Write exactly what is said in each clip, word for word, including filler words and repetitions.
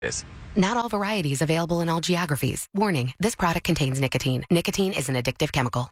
This. Not all varieties available in all geographies. Warning, this product contains nicotine. Nicotine is an addictive chemical.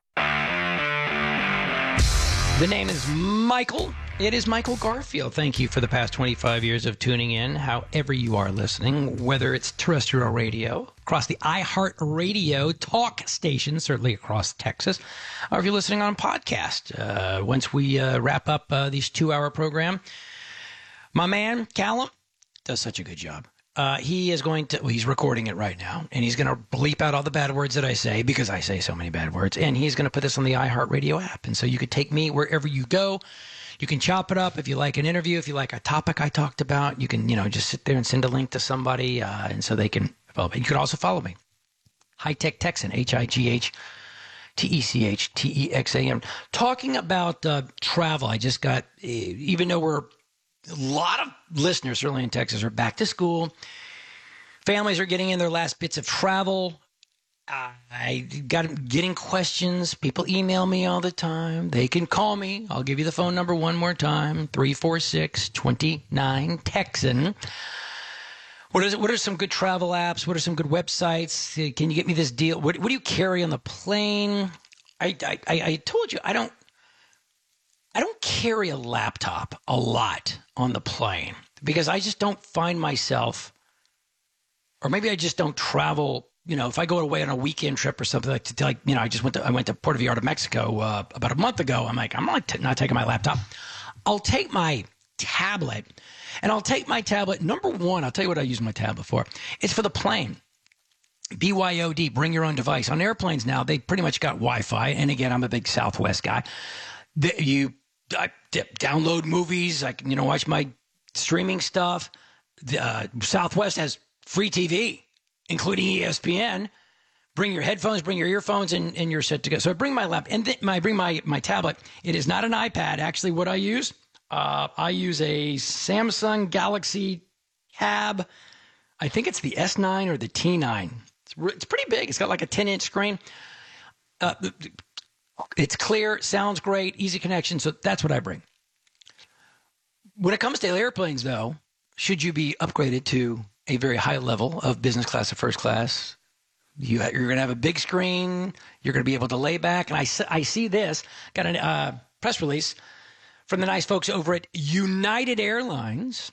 The name is Michael. It is Michael Garfield. Thank you for the past twenty-five years of tuning in, however you are listening, whether it's terrestrial radio, across the iHeartRadio talk station, certainly across Texas, or if you're listening on a podcast. Uh, once we uh, wrap up uh, these two-hour program, my man, Callum, does such a good job. Uh, he is going to, well, he's recording it right now, and he's going to bleep out all the bad words that I say, because I say so many bad words, and he's going to put this on the iHeartRadio app. And so you could take me wherever you go. You can chop it up if you like an interview, if you like a topic I talked about. You can, you know, just sit there and send a link to somebody, uh, and so they can follow me. You can also follow me. High Tech Texan, H I G H T E C H T E X A N. Talking about uh, travel, I just got, even though we're, a lot of listeners, certainly in Texas, are back to school. Families are getting in their last bits of travel. Uh, I got getting questions. People email me all the time. They can call me. I'll give you the phone number one more time, three four six, two nine, Texan. What is it? What are some good travel apps? What are some good websites? Can you get me this deal? What, what do you carry on the plane? I, I, I told you, I don't, I don't carry a laptop a lot on the plane because I just don't find myself, or maybe I just don't travel. You know, if I go away on a weekend trip or something like, to, like you know, I just went to I went to Puerto Vallarta, Mexico uh, about a month ago. I'm like, I'm not, t- not taking my laptop. I'll take my tablet, and I'll take my tablet. Number one, I'll tell you what I use my tablet for. It's for the plane. B Y O D, bring your own device. On airplanes now, they pretty much got Wi-Fi. And again, I'm a big Southwest guy. The, you I download movies. I can, you know, watch my streaming stuff. The, uh, Southwest has free T V, including E S P N. Bring your headphones, bring your earphones, and, and you're set to go. So I bring my laptop, and th- my, bring my, my tablet. It is not an iPad. Actually, what I use, uh, I use a Samsung Galaxy Tab. I think it's the S nine or the T nine. It's, re- it's pretty big. It's got like a ten-inch screen. Uh, It's clear, sounds great, easy connection. So that's what I bring. When it comes to airplanes, though, should you be upgraded to a very high level of business class or first class, you, you're going to have a big screen. You're going to be able to lay back. And I, I see this, got a uh, press release from the nice folks over at United Airlines.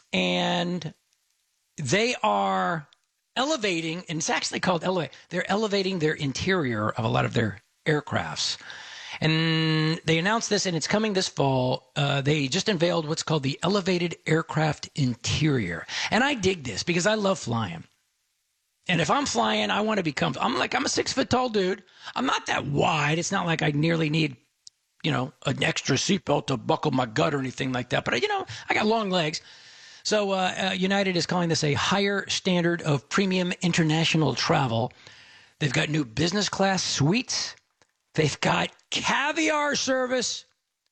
And they are elevating, and it's actually called Elevate. They're elevating their interior of a lot of their aircrafts. And they announced this, and it's coming this fall. Uh, they just unveiled what's called the Elevated Aircraft Interior. And I dig this because I love flying. And if I'm flying, I want to be comfortable. I'm like, I'm a six foot tall dude. I'm not that wide. It's not like I nearly need, you know, an extra seatbelt to buckle my gut or anything like that. But, you know, I got long legs. So uh, uh, United is calling this a higher standard of premium international travel. They've got new business class suites. They've got caviar service,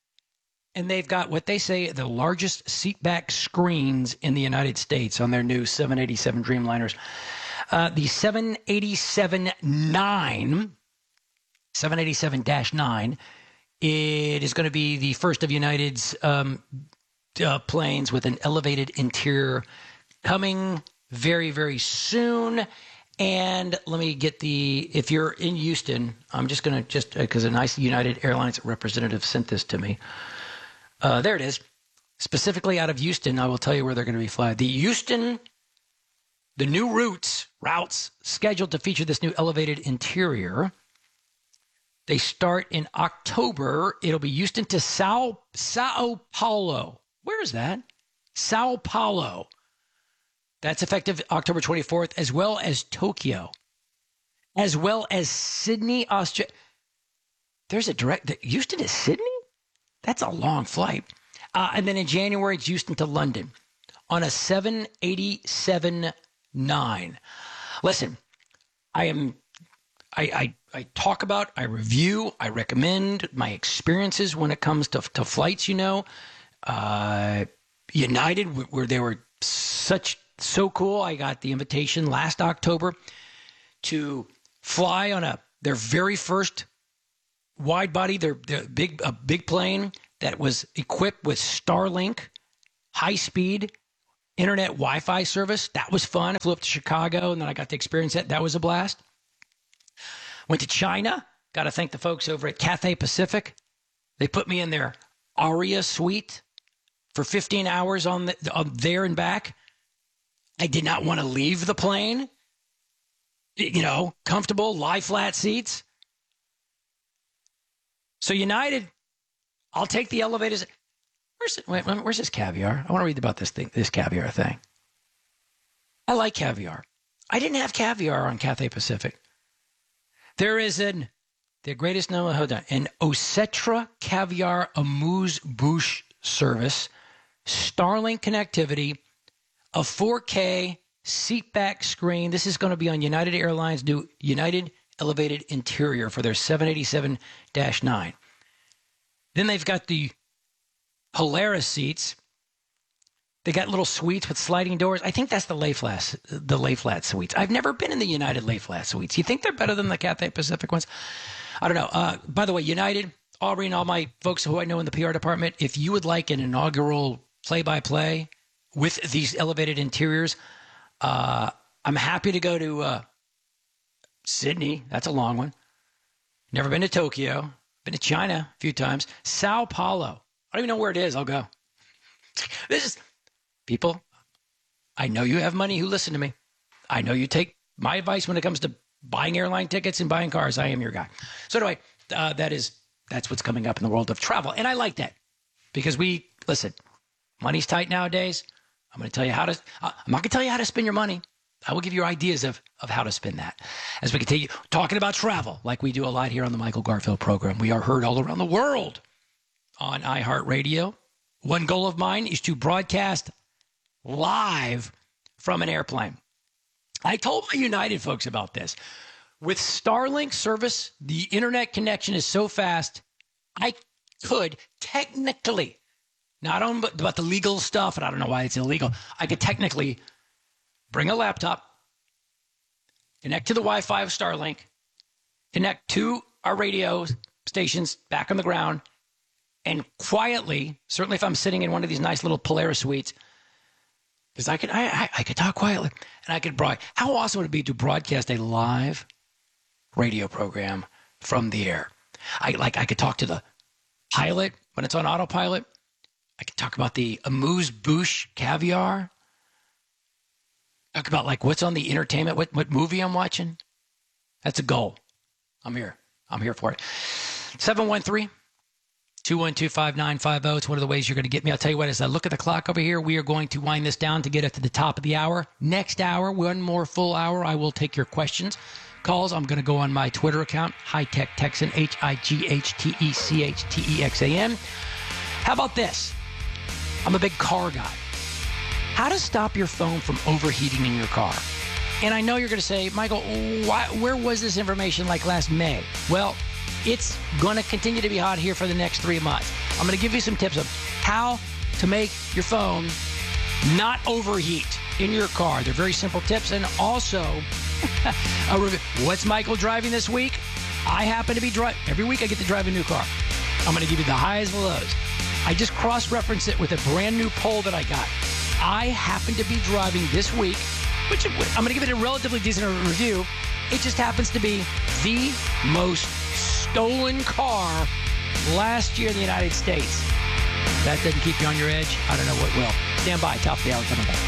and they've got what they say the largest seatback screens in the United States on their new seven eighty-seven Dreamliners. Uh, the seven eighty-seven nine, seven eighty-seven dash nine, it is going to be the first of United's um, uh, planes with an elevated interior coming very, very soon. And let me get the, if you're in Houston, I'm just going to just, because a nice United Airlines representative sent this to me. Uh, there it is. Specifically out of Houston, I will tell you where they're going to be flying. The Houston, the new routes, routes scheduled to feature this new elevated interior. They start in October. It'll be Houston to Sao, Sao Paulo. Where is that? Sao Paulo. That's effective October twenty-fourth, as well as Tokyo, as well as Sydney, Australia. There's a direct, Houston to Sydney? That's a long flight. Uh, and then in January, it's Houston to London on a seven eighty-seven nine. Listen, I am, I, I, I talk about, I review, I recommend my experiences when it comes to, to flights, you know. Uh, United, where they were such, so cool. I got the invitation last October to fly on a their very first wide body, their, their big a big plane that was equipped with Starlink, high speed internet Wi-Fi service. That was fun. I flew up to Chicago, and then I got to experience that. That was a blast. Went to China. Got to thank the folks over at Cathay Pacific. They put me in their Aria suite for fifteen hours on, the, on there and back. I did not want to leave the plane. You know, comfortable, lie flat seats. So United, I'll take the elevators. Where's it, wait, where's this caviar? I want to read about this thing, this caviar thing. I like caviar. I didn't have caviar on Cathay Pacific. There is an the greatest no hold on an Osetra caviar amuse-bouche service, Starlink connectivity, a four K seatback screen. This is going to be on United Airlines' new United Elevated Interior for their seven eighty-seven dash nine. Then they've got the Polaris seats. They got little suites with sliding doors. I think that's the lay flat, the lay flat suites. I've never been in the United lay flat suites. You think they're better than the Cathay Pacific ones? I don't know. Uh, by the way, United, Aubrey, and all my folks who I know in the P R department, if you would like an inaugural play-by-play with these elevated interiors, uh, I'm happy to go to uh, Sydney. That's a long one. Never been to Tokyo. Been to China a few times. Sao Paulo. I don't even know where it is. I'll go. This is... People, I know you have money who listen to me. I know you take my advice when it comes to buying airline tickets and buying cars. I am your guy. So anyway, uh, that is, that's what's coming up in the world of travel. And I like that because we, listen, money's tight nowadays. I'm going to tell you how to, uh, I'm not going to tell you how to spend your money. I will give you ideas of, of how to spend that. As we continue talking about travel, like we do a lot here on the Michael Garfield program. We are heard all around the world on iHeartRadio. One goal of mine is to broadcast live from an airplane. I told my United folks about this. With Starlink service, the internet connection is so fast, I could technically, not on about the legal stuff, and I don't know why it's illegal, I could technically bring a laptop, connect to the Wi-Fi of Starlink, connect to our radio stations back on the ground, and quietly, certainly if I'm sitting in one of these nice little Polaris suites, because I could, I, I, I could talk quietly, and I could broad. How awesome would it be to broadcast a live radio program from the air? I like. I could talk to the pilot when it's on autopilot. I could talk about the amuse-bouche caviar. Talk about like what's on the entertainment, what what movie I'm watching. That's a goal. I'm here. I'm here for it. seven one three two one two, five nine five zero. It's one of the ways you're going to get me. I'll tell you what, as I look at the clock over here, we are going to wind this down to get up to the top of the hour. Next hour, one more full hour, I will take your questions, calls. I'm going to go on my Twitter account, High Tech Texan, H I G H T E C H T E X A N. How about this? I'm a big car guy. How to stop your phone from overheating in your car. And I know you're going to say, Michael, why, where was this information like last May? Well, it's going to continue to be hot here for the next three months. I'm going to give you some tips of how to make your phone not overheat in your car. They're very simple tips. And also, a review. What's Michael driving this week? I happen to be driving. Every week I get to drive a new car. I'm going to give you the highs and lows. I just cross-reference it with a brand new poll that I got. I happen to be driving this week, which I'm going to give it a relatively decent review. It just happens to be the most stolen car last year in the United States. That doesn't keep you on your edge. I don't know what will. Stand by. Top of the hour coming back.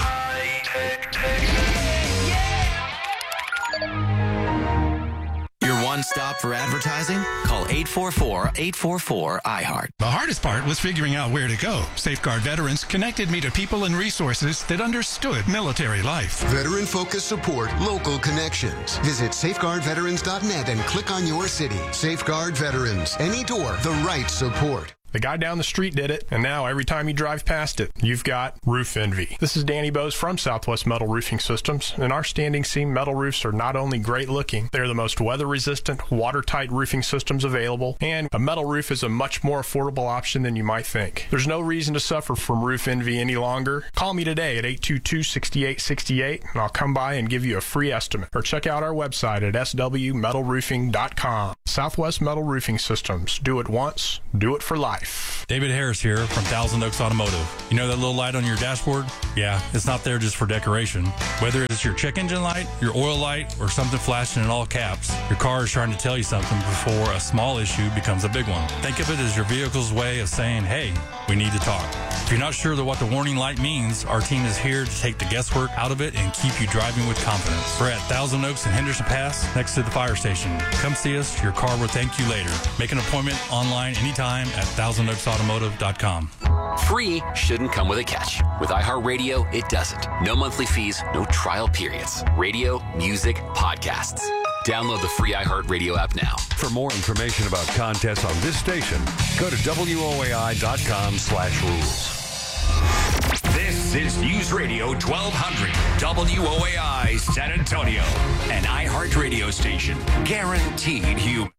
Your one stop for advertising? Call eight four four, eight four four, I heart. The hardest part was figuring out where to go. Safeguard Veterans connected me to people and resources that understood military life. Veteran-focused support, local connections. Visit safeguard veterans dot net and click on your city. Safeguard Veterans. Any door, the right support. The guy down the street did it, and now every time you drive past it, you've got roof envy. This is Danny Bose from Southwest Metal Roofing Systems, and our standing seam metal roofs are not only great looking, they're the most weather-resistant, watertight roofing systems available, and a metal roof is a much more affordable option than you might think. There's no reason to suffer from roof envy any longer. Call me today at eight two two, six eight six eight, and I'll come by and give you a free estimate. Or check out our website at s w metal roofing dot com. Southwest Metal Roofing Systems. Do it once, do it for life. life. David Harris here from Thousand Oaks Automotive. You know that little light on your dashboard? Yeah, it's not there just for decoration. Whether it's your check engine light, your oil light, or something flashing in all caps, your car is trying to tell you something before a small issue becomes a big one. Think of it as your vehicle's way of saying, hey, we need to talk. If you're not sure that what the warning light means, our team is here to take the guesswork out of it and keep you driving with confidence. We're at Thousand Oaks and Henderson Pass, next to the fire station. Come see us. Your car will thank you later. Make an appointment online anytime at thousand oaks automotive dot com. Free shouldn't come with a catch. With iHeartRadio, it doesn't. No monthly fees, no trial periods. Radio, music, podcasts. Download the free iHeartRadio app now. For more information about contests on this station, go to W O A I dot com slash rules. This is News Radio twelve hundred W O A I San Antonio, an iHeartRadio station guaranteed human.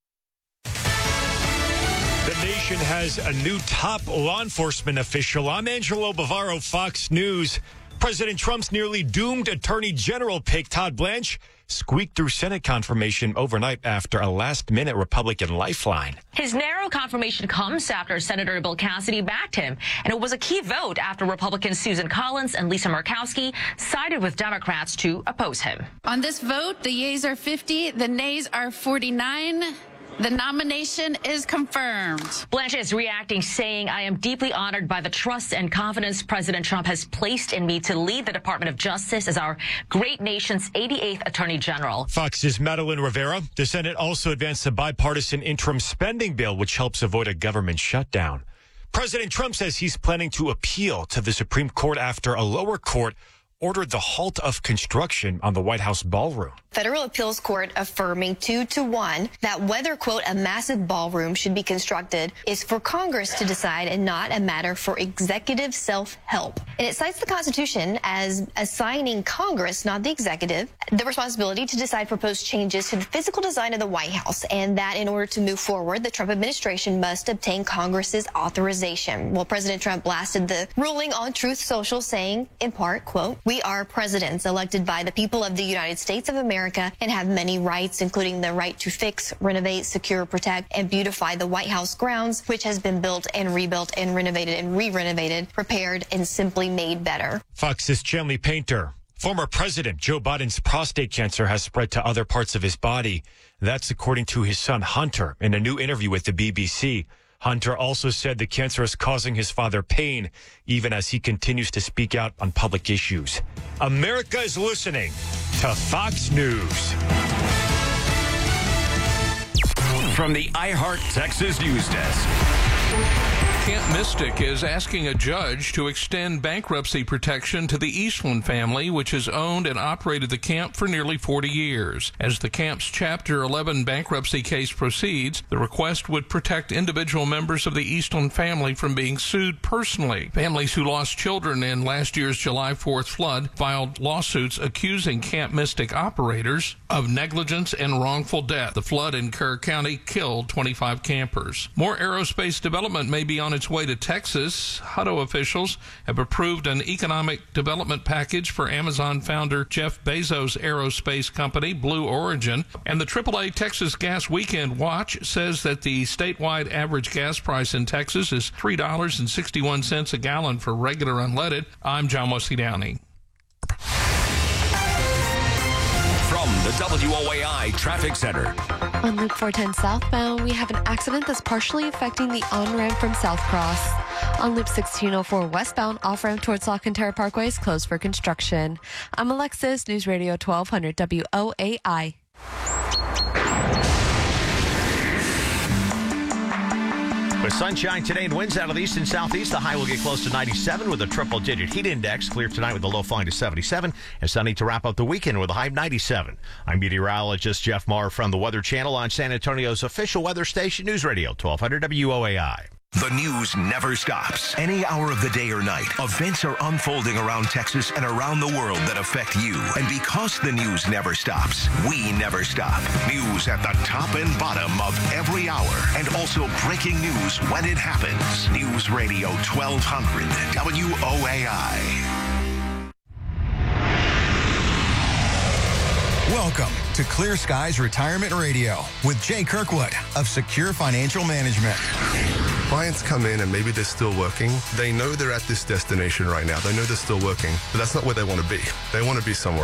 The nation has a new top law enforcement official. I'm Angelo Bavaro, Fox News. President Trump's nearly doomed Attorney General pick, Todd Blanche, squeaked through Senate confirmation overnight after a last-minute Republican lifeline. His narrow confirmation comes after Senator Bill Cassidy backed him, and it was a key vote after Republicans Susan Collins and Lisa Murkowski sided with Democrats to oppose him. On this vote, the yeas are fifty, the nays are forty-nine. The nomination is confirmed. Blanche is reacting, saying, I am deeply honored by the trust and confidence President Trump has placed in me to lead the Department of Justice as our great nation's eighty-eighth Attorney General. Fox's Madeline Rivera. The Senate also advanced a bipartisan interim spending bill, which helps avoid a government shutdown. President Trump says he's planning to appeal to the Supreme Court after a lower court ordered the halt of construction on the White House ballroom. Federal appeals court affirming two to one that whether, quote, a massive ballroom should be constructed is for Congress to decide and not a matter for executive self-help. And it cites the Constitution as assigning Congress, not the executive, the responsibility to decide proposed changes to the physical design of the White House, and that in order to move forward, the Trump administration must obtain Congress's authorization. Well, President Trump blasted the ruling on Truth Social, saying, in part, quote, we are presidents elected by the people of the United States of America and have many rights, including the right to fix, renovate, secure, protect, and beautify the White House grounds, which has been built and rebuilt and renovated and re-renovated, repaired, and simply made better. Fox's Chanley Painter. Former President Joe Biden's prostate cancer has spread to other parts of his body. That's according to his son Hunter in a new interview with the B B C. Hunter also said the cancer is causing his father pain, even as he continues to speak out on public issues. America is listening to Fox News. From the iHeart Texas News Desk. Camp Mystic is asking a judge to extend bankruptcy protection to the Eastland family, which has owned and operated the camp for nearly forty years. As the camp's Chapter eleven bankruptcy case proceeds, the request would protect individual members of the Eastland family from being sued personally. Families who lost children in last year's July fourth flood filed lawsuits accusing Camp Mystic operators of negligence and wrongful death. The flood in Kerr County killed twenty-five campers. More aerospace development may be on its way to Texas. Hutto officials have approved an economic development package for Amazon founder Jeff Bezos' aerospace company, Blue Origin. And the triple A Texas Gas Weekend Watch says that the statewide average gas price in Texas is three dollars and sixty-one cents a gallon for regular unleaded. I'm John Wesley Downey. From the W O A I Traffic Center. On Loop four ten southbound, we have an accident that's partially affecting the on-ramp from South Cross. On Loop sixteen oh four westbound, off-ramp towards La Cantera Parkway is closed for construction. I'm Alexis, News Radio twelve hundred W O A I. With sunshine today and winds out of the east and southeast, the high will get close to ninety-seven with a triple-digit heat index. Clear tonight with the low falling to seventy-seven, and sunny to wrap up the weekend with a high of ninety-seven. I'm meteorologist Jeff Marr from the Weather Channel on San Antonio's official weather station, News Radio twelve hundred W O A I. The news never stops. Any hour of the day or night, events are unfolding around Texas and around the world that affect you. And because the news never stops, we never stop. News at the top and bottom of every hour. And also breaking news when it happens. News Radio twelve hundred W O A I. Welcome to Clear Skies Retirement Radio with Jay Kirkwood of Secure Financial Management. Clients come in and maybe they're still working. They know they're at this destination right now. They know they're still working, but that's not where they want to be. They want to be somewhere